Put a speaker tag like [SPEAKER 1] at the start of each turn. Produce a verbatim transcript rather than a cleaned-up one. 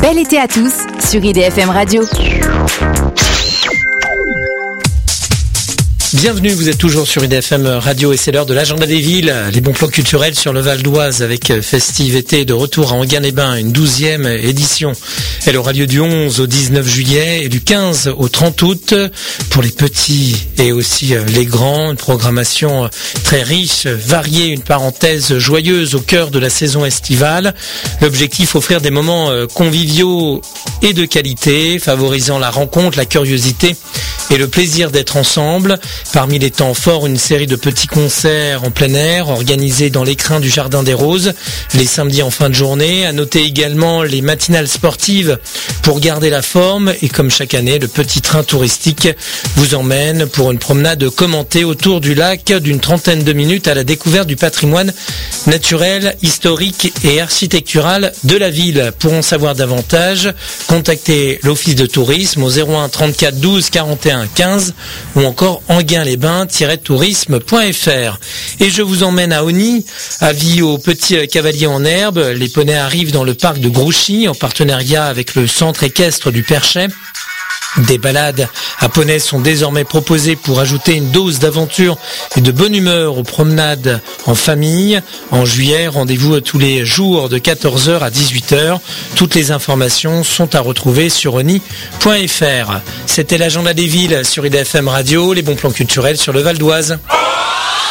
[SPEAKER 1] Bel été à tous sur I D F M Radio.
[SPEAKER 2] Bienvenue, vous êtes toujours sur I D F M Radio et c'est l'heure de l'agenda des villes, les bons plans culturels sur le Val d'Oise avec Festive Été de retour à Enghien-les-Bains, une douzième édition. Elle aura lieu du onze au dix-neuf juillet et du quinze au trente août pour les petits et aussi les grands. Une programmation très riche, variée, une parenthèse joyeuse au cœur de la saison estivale. L'objectif, offrir des moments conviviaux et de qualité, favorisant la rencontre, la curiosité et le plaisir d'être ensemble. Parmi les temps forts, une série de petits concerts en plein air organisés dans l'écrin du Jardin des Roses les samedis en fin de journée. À noter également les matinales sportives pour garder la forme et comme chaque année, le petit train touristique vous emmène pour une promenade commentée autour du lac d'une trentaine de minutes à la découverte du patrimoine naturel, historique et architectural de la ville. Pour en savoir davantage, contactez l'office de tourisme au zéro un trente-quatre douze quarante et un quinze ou encore enghien-les-bains-tourisme point f r. Et je vous emmène à Osny, avis aux petits cavaliers en herbe. Les poneys arrivent dans le parc de Grouchy en partenariat avec le centre équestre du Perchet. Des balades à poney sont désormais proposées pour ajouter une dose d'aventure et de bonne humeur aux promenades en famille. En juillet, rendez-vous tous les jours de quatorze heures à dix-huit heures. Toutes les informations sont à retrouver sur osny point f r. C'était l'agenda des villes sur I D F M Radio, les bons plans culturels sur le Val d'Oise.